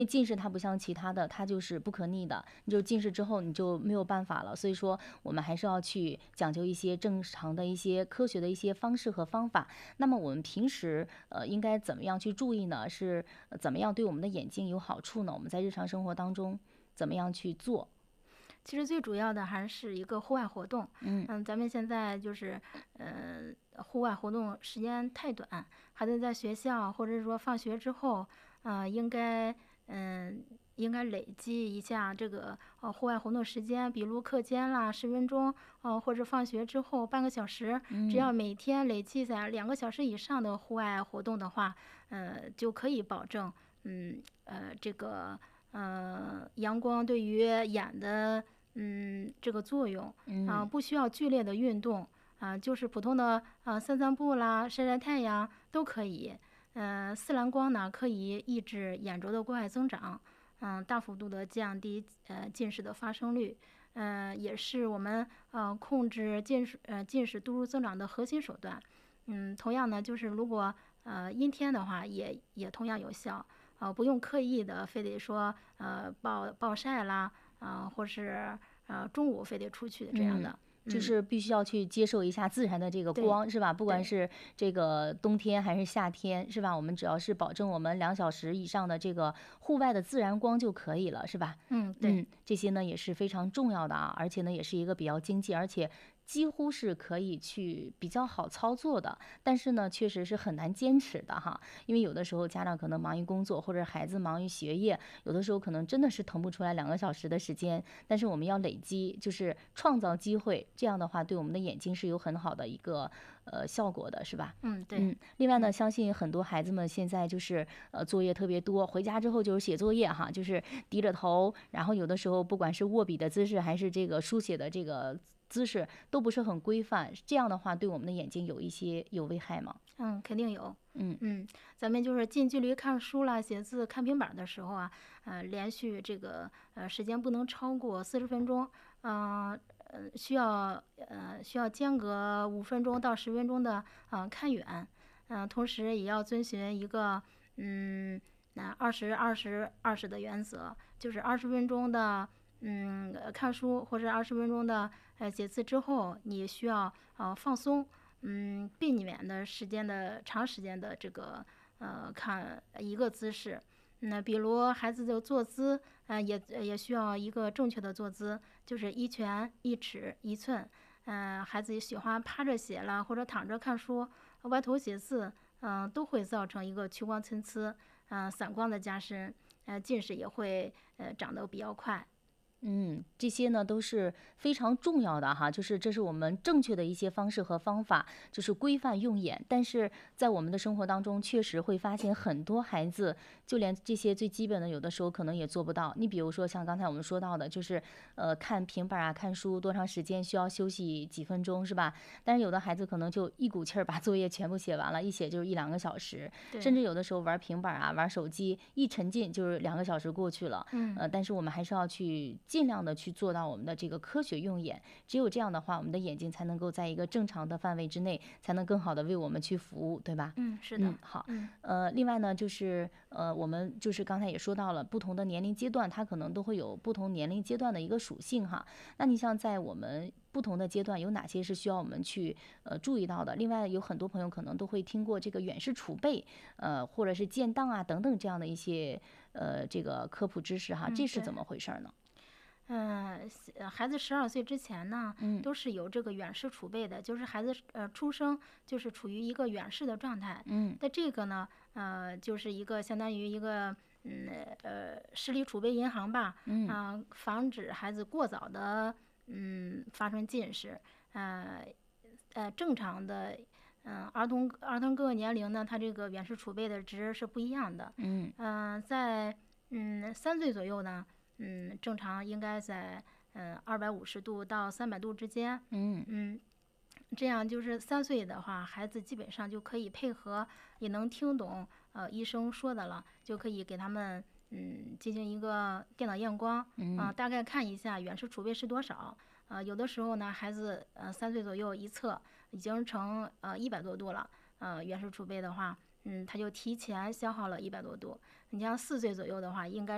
近视它不像其他的，它就是不可逆的，你就近视之后你就没有办法了。所以说我们还是要去讲究一些正常的一些科学的一些方式和方法。那么我们平时应该怎么样去注意呢？是怎么样对我们的眼睛有好处呢？我们在日常生活当中怎么样去做？ 其实最主要的还是一个户外活动。 嗯咱们现在就是，户外活动时间太短，孩子在学校或者是说放学之后，应该，应该累积一下这个户外活动时间，比如课间啦10分钟，或者放学之后半个小时，只嗯。 要每天累计在2个小时以上的户外活动的话，就可以保证，这个阳光对于眼的这个作用。 嗯。 不需要剧烈的运动。就是普通的散散步啦、晒晒太阳都可以。自然光呢可以抑制眼轴的光害增长，大幅度的降低近视的发生率。也是我们控制近视度数增长的核心手段。同样呢，就是如果阴天的话也同样有效。不用刻意的非得说暴晒啦，或是中午非得出去这样嗯， 的。 就是必须要去接受一下自然的这个对光，是吧？不管对。 是这个冬天还是夏天，是吧？我们只要是保证我们2小时以上的这个户外的自然光就可以了，是吧？ 对。 这些呢也是非常重要的啊，而且呢也是一个比较经济，而且几乎是可以去比较好操作的。但是呢，确实是很难坚持的哈，因为有的时候家长可能忙于工作，或者孩子忙于学业，有的时候可能真的是腾不出来2个小时的时间。但是我们要累积，就是创造机会，这样的话对我们的眼睛是有很好的一个效果的，是吧？ 对。 另外呢，相信很多孩子们现在就是作业特别多，回家之后就是写作业哈，就是低着头，然后有的时候不管是握笔的姿势还是这个书写的这个姿势都不是很规范，这样的话对我们的眼睛有危害吗？ 肯定有。 嗯咱们就是近距离看书啦、写字、看平板的时候啊，连续这个时间不能超过40分钟。需要间隔5分钟到10分钟的看远。同时也要遵循一个20-20-20的原则，就是20分钟的看书或者20分钟的写字之后，你需要放松。避免的长时间的这个看一个姿势。那比如孩子的坐姿，也需要一个正确的坐姿，就是一拳一尺一寸。孩子也喜欢趴着写了或者躺着看书、歪头写字，都会造成一个屈光参差，散光的加深，近视也会长得比较快。 这些呢都是非常重要的哈，就是这是我们正确的一些方式和方法，就是规范用眼。但是在我们的生活当中，确实会发现很多孩子就连这些最基本的，有的时候可能也做不到。你比如说像刚才我们说到的，就是看平板啊、看书多长时间需要休息几分钟是吧？但是有的孩子可能就一股气儿把作业全部写完了，一写就是1-2个小时，甚对。 至有的时候玩平板啊、玩手机，一沉浸就是2个小时过去了。但是我们还是要去尽量的去做到我们的这个科学用眼，只有这样的话，我们的眼睛才能够在一个正常的范围之内，才能更好的为我们去服务，对吧？ 是的。 好。另外呢，就是我们就是刚才也说到了，不同的年龄阶段，它可能都会有不同年龄阶段的一个属性哈。那你像在我们不同的阶段，有哪些是需要我们去注意到的？另外，有很多朋友可能都会听过这个远视储备，或者是建档啊等等这样的一些这个科普知识哈，这是对。 怎么回事呢？ 孩子12岁之前呢， 嗯都是有这个远视储备的，就是孩子出生就是处于一个远视的状态。 嗯那这个呢，就是一个相当于一个视力储备银行吧。 嗯防止孩子过早的发生近视。正常的儿童各个年龄呢，他这个远视储备的值是不一样的。 嗯在3岁左右呢。正常应该在250度到300度之间。 嗯这样就是3岁的话，孩子基本上就可以配合，也能听懂医生说的了，就可以给他们进行一个电脑验光。大概看一下远视储备是多少。有的时候呢，孩子3岁左右一测已经成100多度了。远视储备的话，他就提前消耗了100多度。你像4岁左右的话，应该